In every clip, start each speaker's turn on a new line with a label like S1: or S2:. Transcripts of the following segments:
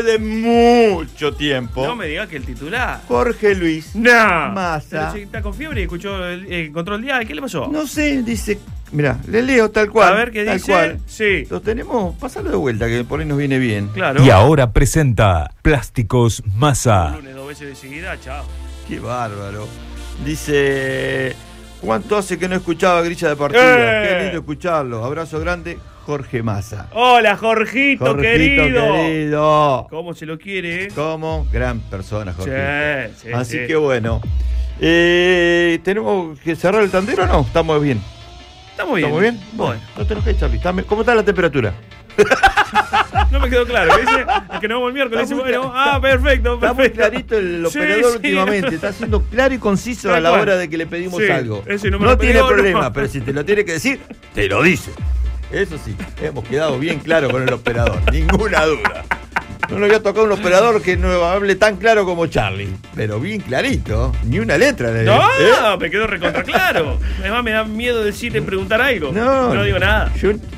S1: después de mucho tiempo.
S2: No me digas que el titular.
S1: Jorge Luis
S2: Massa.
S1: Massa.
S2: Pero si está con fiebre y escuchó encontró el día. ¿Qué le pasó?
S1: No sé, dice. Mirá, le leo tal cual.
S2: A ver qué
S1: tal
S2: dice.
S1: Cual.
S2: Sí.
S1: Lo tenemos, pasalo de vuelta, que por ahí nos viene bien.
S2: Claro.
S3: Y ahora presenta Plásticos Massa.
S2: Lunes 2 veces de seguida, chao.
S1: Qué bárbaro. Dice. ¿Cuánto hace que no escuchaba Grilla de Partida? Qué lindo escucharlo. Abrazo grande, Jorge Massa.
S2: Hola, Jorgito querido. ¿Cómo se lo quiere?
S1: Como gran persona, Jorge.
S2: Sí, sí,
S1: Así
S2: sí.
S1: que bueno. ¿Tenemos que cerrar el tandero o no? Estamos bien.
S2: Estamos bien.
S1: ¿Estamos bien? Bueno, no te enojes, Charlie. ¿Cómo está la temperatura?
S2: No me quedó claro. Dice, es que no vamos el miércoles.
S1: Está
S2: Dice,
S1: muy
S2: bueno, perfecto.
S1: Está muy clarito el
S2: Sí,
S1: operador
S2: sí.
S1: últimamente. Está siendo claro y conciso
S2: Tal
S1: a la
S2: cual.
S1: hora de que le pedimos
S2: Sí,
S1: algo.
S2: ese no me
S1: No
S2: lo
S1: tiene
S2: pidió,
S1: problema,
S2: no.
S1: pero si te lo tiene que decir, te lo dice. Eso sí, hemos quedado bien claro con el operador. Ninguna duda. No le había tocado un operador que no hable tan claro como Charlie. Pero bien clarito. Ni una letra.
S2: No, me quedó recontra claro. Además me da miedo decirle preguntar algo. No digo nada.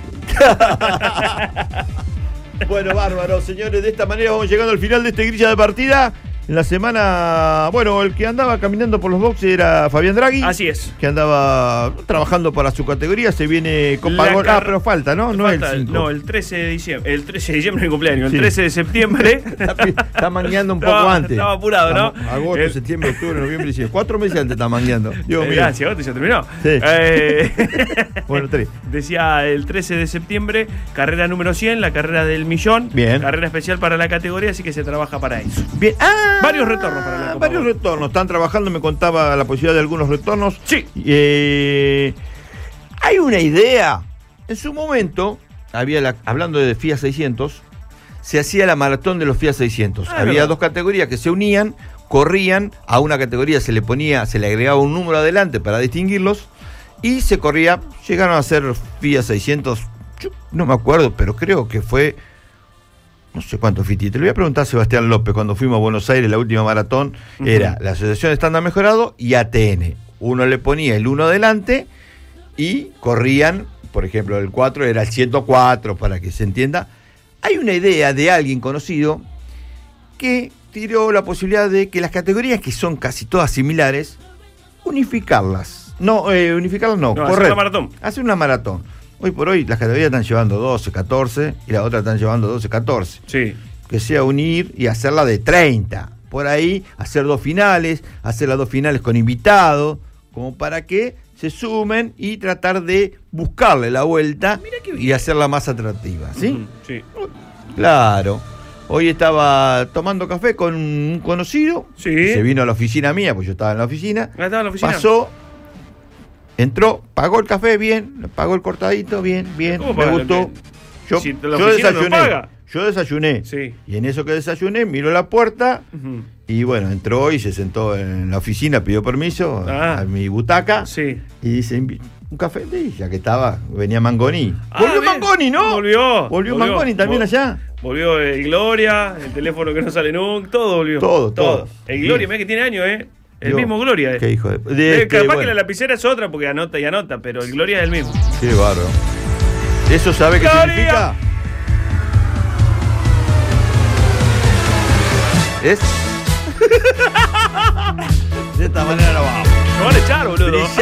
S1: Bueno, bárbaro, señores. De esta manera vamos llegando al final de este Grilla de Partida. En la semana, bueno, el que andaba caminando por los boxes era Fabián Draghi.
S2: Así es.
S1: Que andaba trabajando para su categoría. Se viene con Pagol. Pero falta, ¿no? No
S2: Falta,
S1: el 5.
S2: No, el 13 de diciembre. El 13 de diciembre es mi cumpleaños.
S1: Sí.
S2: El 13 de septiembre.
S1: Está mangueando un poco
S2: Estaba-
S1: antes.
S2: estaba apurado, ¿no?
S1: Agosto, septiembre, octubre, noviembre, diciembre. 4 meses antes está mangueando. Dios mío.
S2: Gracias, agosto ya terminó.
S1: Sí. Bueno, 3.
S2: Decía el 13 de septiembre, carrera número 100, la carrera del millón.
S1: Bien.
S2: Carrera especial para la categoría, así que se trabaja para eso.
S1: Bien.
S2: Varios retornos para la Copa
S1: Varios
S2: Bowl.
S1: retornos. Están trabajando, me contaba la posibilidad de algunos retornos.
S2: Sí.
S1: Hay una idea. En su momento, hablando de FIA 600, se hacía la maratón de los FIA 600. Había
S2: verdad.
S1: dos categorías que se unían, corrían, a una categoría se le agregaba un número adelante para distinguirlos, y se corría, llegaron a ser FIA 600, yo no me acuerdo, pero creo que fue, no sé cuánto fiti. Te lo voy a preguntar a Sebastián López cuando fuimos a Buenos Aires, la última maratón, era la Asociación Estándar Mejorado y ATN. Uno le ponía el 1 adelante y corrían, por ejemplo, el 4 era el 104, para que se entienda. Hay una idea de alguien conocido que tiró la posibilidad de que las categorías, que son casi todas similares, unificarlas. Unificarlas no,
S2: No,
S1: correr.
S2: hacer una maratón.
S1: Hacer una maratón. Hoy por hoy las categorías están llevando 12, 14 y las otras están llevando 12, 14.
S2: Sí.
S1: Que sea unir y hacerla de 30. Por ahí, hacer dos finales, hacer las dos finales con invitados, como para que se sumen y tratar de buscarle la vuelta y hacerla más atractiva. ¿Sí?
S2: Sí.
S1: Claro. Hoy estaba tomando café con un conocido.
S2: Sí.
S1: Se vino a la oficina mía, pues yo estaba en la oficina.
S2: ¿Estaba en la oficina?
S1: Pasó, entró, pagó el café bien, pagó el cortadito bien,
S2: ¿Cómo
S1: me
S2: paga el
S1: gustó.
S2: que- si la oficina no paga?
S1: Yo desayuné.
S2: Sí.
S1: Y en eso que desayuné, miró la puerta y bueno, entró y se sentó en la oficina, pidió permiso a mi butaca.
S2: Sí.
S1: Y dice, un café, y ya que estaba, venía Mangoni.
S2: Ah,
S1: Volvió
S2: bien.
S1: Mangoni, ¿no?
S2: Volvió
S1: Mangoni también allá.
S2: Volvió el Gloria, el teléfono que no sale nunca, todo volvió.
S1: Todo.
S2: El Gloria,
S1: Bien.
S2: mira que tiene años, El
S1: Dios,
S2: mismo Gloria.
S1: Qué hijo de...
S2: Capaz
S1: bueno,
S2: que la lapicera es otra porque anota y anota, pero el Gloria es el mismo.
S1: Qué bárbaro. ¿Eso sabe qué
S2: Gloria.
S1: significa? ¿Es? De esta manera lo vamos.
S2: Lo van a echar, boludo.